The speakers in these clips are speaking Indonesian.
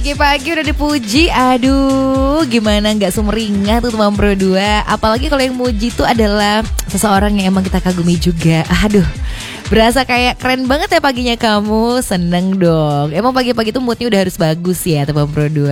Pagi-pagi udah dipuji. Aduh, gimana gak sumringah tuh teman Pro 2. Apalagi kalau yang muji tuh adalah seseorang yang emang kita kagumi juga. Aduh, berasa kayak keren banget ya paginya kamu. Seneng dong. Emang pagi-pagi tuh moodnya udah harus bagus ya teman Pro 2.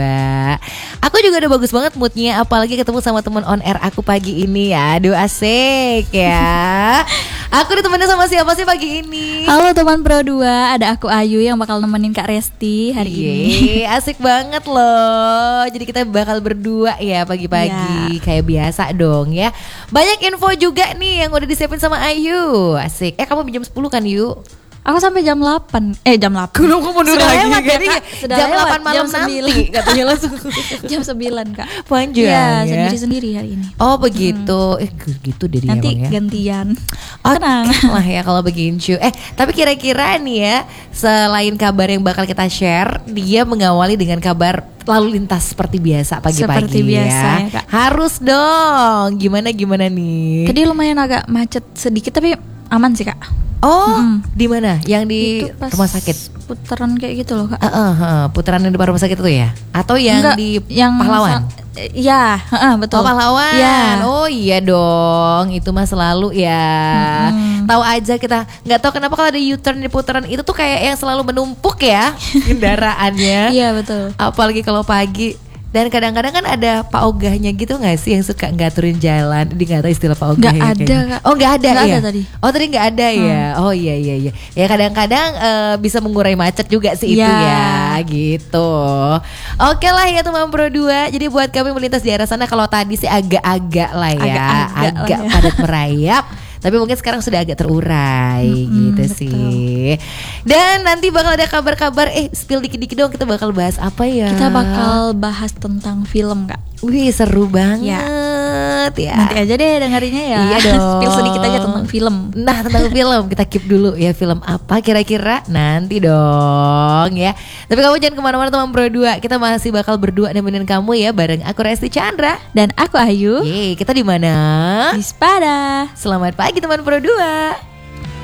Aku juga udah bagus banget moodnya. Apalagi ketemu sama teman on air aku pagi ini. Aduh, asik ya. Aku ditemenin sama siapa sih pagi ini? Halo teman Pro 2, ada aku Ayu yang bakal nemenin Kak Resti hari ini. Asik banget loh. Jadi kita bakal berdua ya pagi-pagi kayak biasa dong ya. Banyak info juga nih yang udah disiapin sama Ayu. Asik. Kamu jam 10 kan Yu? Aku sampai jam 8. Jam 8. Belum mundur Sudah lagi lewat ya, jadi Kak? Sudah jam lewat, 8 malam jam 9. nanti katanya langsung. Jam 9 Kak. Panjang Iya, ya. sendiri-sendiri hari ini. Oh begitu. Gitu deh Nanti emang ya. gantian. Tenang lah ya kalau begincu. Tapi kira-kira nih ya, selain kabar yang bakal kita share, dia mengawali dengan kabar lalu lintas seperti biasa pagi-pagi. Seperti biasa ya, Kak. Harus dong. Gimana nih? Tadi lumayan agak macet sedikit tapi aman sih Kak. Oh, di mana? Yang di Itu pas rumah sakit. putaran kayak gitu loh Kak. Putaran yang di rumah sakit itu ya? Atau yang Enggak, di yang Pahlawan? Iya, betul. Oh Pahlawan. Ya. Oh iya dong. Itu mah selalu ya. Tahu aja kita. Nggak tahu kenapa kalau ada U-turn di putaran itu tuh kayak yang selalu menumpuk ya kendaraannya. Iya betul. Apalagi kalau pagi. Dan kadang-kadang kan ada Pak Ogahnya gitu gak sih yang suka ngaturin jalan? Dia gak tahu istilah Pak Ogah. Nggak ya, ada, kayaknya. Kak. Oh gak ada Nggak ya? ada tadi. Oh tadi gak ada ya? Oh iya. Ya kadang-kadang bisa mengurai macet juga sih itu Ya. ya. Gitu. Oke lah ya teman Pro 2. Jadi buat kami melintas di arah sana, kalau tadi sih agak-agak lah ya. Agak-agak lah ya. Padat merayap. Tapi mungkin sekarang sudah agak terurai gitu betul. sih. Dan nanti bakal ada kabar-kabar. Spill dikit-dikit dong, kita bakal bahas apa ya? Kita bakal bahas tentang film Kak. Wih seru banget ya. Nanti aja deh dengerinnya ya. Iya dong. Spill sedikit aja tentang film. Nah tentang film, kita keep dulu ya. Film apa kira-kira? Nanti dong ya. Tapi kamu jangan kemana-mana teman Pro 2. Kita masih bakal berdua nemenin kamu ya. Bareng aku Resti Chandra. Dan aku Ayu. Yeay, kita di mana? Di Spada. Selamat pagi teman Pro 2.